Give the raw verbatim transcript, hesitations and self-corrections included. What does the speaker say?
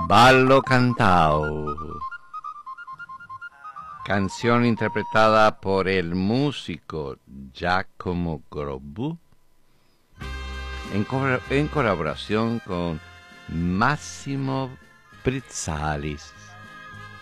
Ballo Cantao, canción interpretada por el músico Giacomo Grobu en, co- en colaboración con Massimo Prizzalis.